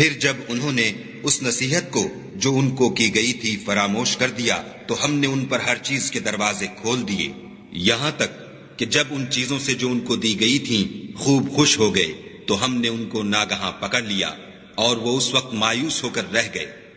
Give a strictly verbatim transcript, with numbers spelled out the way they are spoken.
फिर जब उन्होंने उस नसीहत को जो उनको की गई थी फरामोश कर दिया तो हमने उन पर हर चीज के दरवाजे खोल दिए, यहाँ तक कि जब उन चीजों से जो उनको दी गई थीं खूब खुश हो गए तो हमने उनको नागहां पकड़ लिया और वो उस वक्त मायूस होकर रह गए।